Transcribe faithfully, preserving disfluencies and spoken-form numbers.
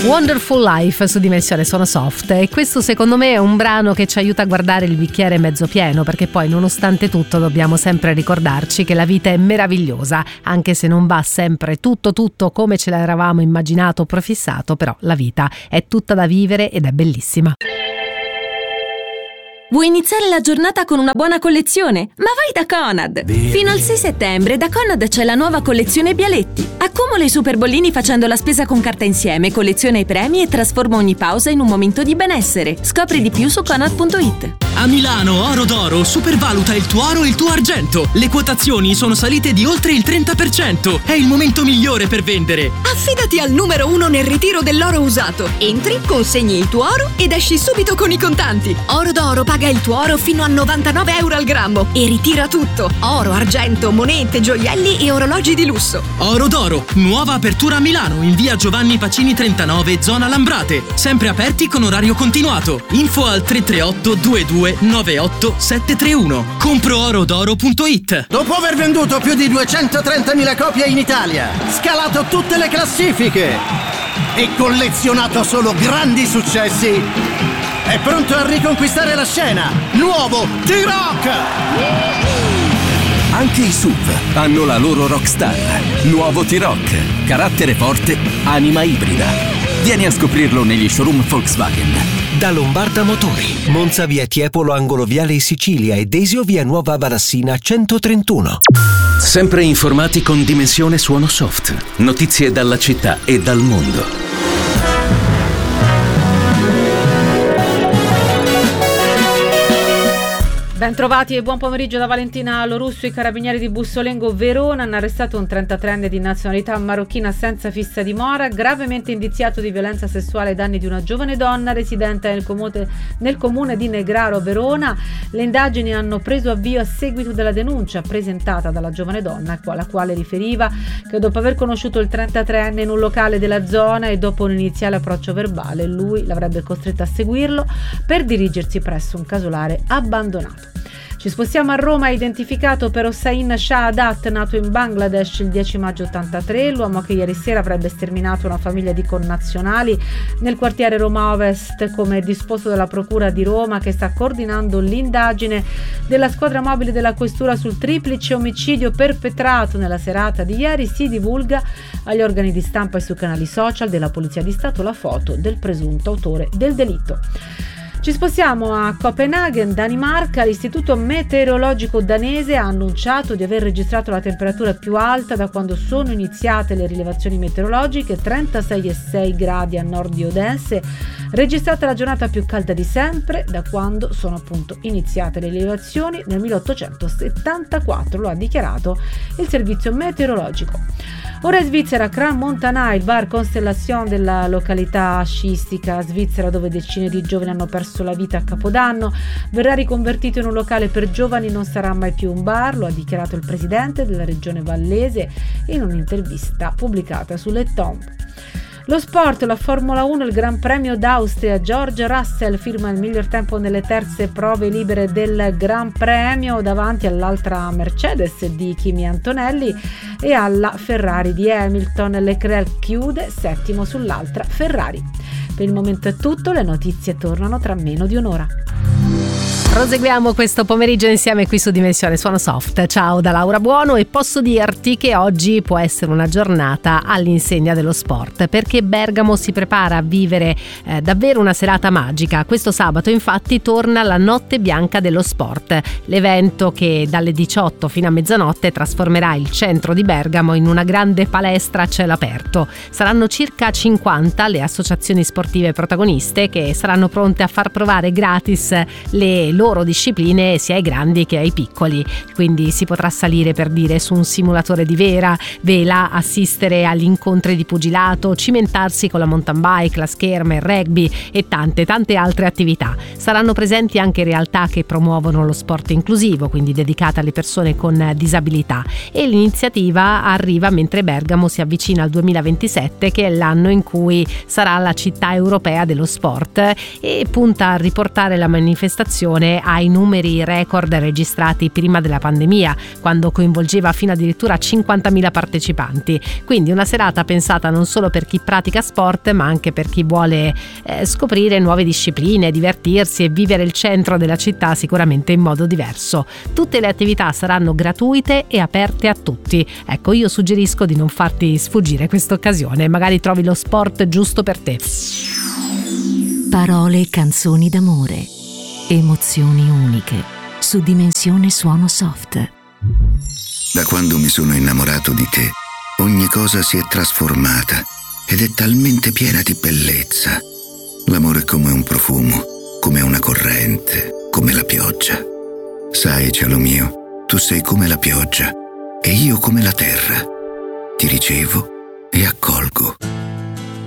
Wonderful Life su Dimensione Suono Soft, e questo secondo me è un brano che ci aiuta a guardare il bicchiere mezzo pieno, perché poi nonostante tutto dobbiamo sempre ricordarci che la vita è meravigliosa, anche se non va sempre tutto tutto come ce l'eravamo immaginato o prefissato, però la vita è tutta da vivere ed è bellissima. Vuoi iniziare la giornata con una buona collezione? Ma vai da Conad! Fino al sei settembre da Conad c'è la nuova collezione Bialetti. Accumula i super bollini facendo la spesa con carta insieme, colleziona i premi e trasforma ogni pausa in un momento di benessere. Scopri di più su conad punto it. A Milano Oro d'Oro supervaluta il tuo oro e il tuo argento. Le quotazioni sono salite di oltre il trenta per cento. È il momento migliore per vendere. Affidati al numero uno nel ritiro dell'oro usato. Entri, consegni il tuo oro ed esci subito con i contanti. Oro d'Oro paga il tuo oro fino a novantanove euro al grammo e ritira tutto: oro, argento, monete, gioielli e orologi di lusso. Oro d'Oro, nuova apertura a Milano in via Giovanni Pacini trentanove, zona Lambrate. Sempre aperti con orario continuato. Info al tre tre otto due due nove otto sette tre uno. compro oro d'oro punto it. Dopo aver venduto più di duecentotrentamila copie in Italia, scalato tutte le classifiche e collezionato solo grandi successi, è pronto a riconquistare la scena. Nuovo T-Rock! Anche i S U V hanno la loro rockstar. Nuovo T-Rock, carattere forte, anima ibrida. Vieni a scoprirlo negli showroom Volkswagen. Da Lombarda Motori, Monza via Tiepolo angolo Viale Sicilia e Desio via Nuova Valassina centotrentuno. Sempre informati con Dimensione Suono Soft. Notizie dalla città e dal mondo. Ben trovati e buon pomeriggio da Valentina Lorusso. I carabinieri di Bussolengo Verona hanno arrestato un trentatreenne di nazionalità marocchina senza fissa dimora, gravemente indiziato di violenza sessuale ai danni di una giovane donna residente nel comune, nel comune di Negraro Verona. Le indagini hanno preso avvio a seguito della denuncia presentata dalla giovane donna, la quale riferiva che dopo aver conosciuto il trentatreenne in un locale della zona e dopo un iniziale approccio verbale, lui l'avrebbe costretto a seguirlo per dirigersi presso un casolare abbandonato. Ci spostiamo a Roma. Identificato per Hossain Shahadat, nato in Bangladesh il dieci maggio ottantatré, l'uomo che ieri sera avrebbe sterminato una famiglia di connazionali nel quartiere Roma Ovest, come disposto dalla Procura di Roma, che sta coordinando l'indagine della squadra mobile della Questura sul triplice omicidio perpetrato nella serata di ieri. Si divulga agli organi di stampa e sui canali social della Polizia di Stato la foto del presunto autore del delitto. Ci spostiamo a Copenaghen, Danimarca. L'Istituto Meteorologico danese ha annunciato di aver registrato la temperatura più alta da quando sono iniziate le rilevazioni meteorologiche, trentasei virgola sei gradi a nord di Odense, registrata la giornata più calda di sempre da quando sono appunto iniziate le rilevazioni nel milleottocentosettantaquattro, lo ha dichiarato il servizio meteorologico. Ora in Svizzera, Crans Montana, il bar Constellation della località sciistica svizzera dove decine di giovani hanno perso la vita a Capodanno, verrà riconvertito in un locale per giovani, non sarà mai più un bar, lo ha dichiarato il presidente della regione vallese in un'intervista pubblicata sulle Tombe. Lo sport, la Formula uno, il Gran Premio d'Austria. George Russell firma il miglior tempo nelle terze prove libere del Gran Premio davanti all'altra Mercedes di Kimi Antonelli e alla Ferrari di Hamilton. Leclerc chiude settimo sull'altra Ferrari. Per il momento è tutto, le notizie tornano tra meno di un'ora. Proseguiamo questo pomeriggio insieme qui su Dimensione Suono Soft. Ciao da Laura Buono, e posso dirti che oggi può essere una giornata all'insegna dello sport, perché Bergamo si prepara a vivere eh, davvero una serata magica. Questo sabato infatti torna la Notte Bianca dello Sport, l'evento che dalle diciotto fino a mezzanotte trasformerà il centro di Bergamo in una grande palestra a cielo aperto. Saranno circa cinquanta le associazioni sportive protagoniste che saranno pronte a far provare gratis le loro discipline sia ai grandi che ai piccoli, quindi si potrà salire, per dire, su un simulatore di vera, vela, assistere agli incontri di pugilato, cimentarsi con la mountain bike, la scherma, il rugby e tante tante altre attività. Saranno presenti anche realtà che promuovono lo sport inclusivo, quindi dedicata alle persone con disabilità, e l'iniziativa arriva mentre Bergamo si avvicina al duemilaventisette, che è l'anno in cui sarà la città europea dello sport, e punta a riportare la manifestazione insieme ai numeri record registrati prima della pandemia, quando coinvolgeva fino addirittura cinquantamila partecipanti. Quindi una serata pensata non solo per chi pratica sport, ma anche per chi vuole eh, scoprire nuove discipline, divertirsi e vivere il centro della città sicuramente in modo diverso. Tutte le attività saranno gratuite e aperte a tutti. Ecco, io suggerisco di non farti sfuggire questa occasione, magari trovi lo sport giusto per te. Parole e canzoni d'amore, emozioni uniche, su Dimensione Suono Soft. Da quando mi sono innamorato di te, ogni cosa si è trasformata ed è talmente piena di bellezza. L'amore è come un profumo, come una corrente, come la pioggia. Sai, cielo mio, tu sei come la pioggia e io come la terra. Ti ricevo e accolgo.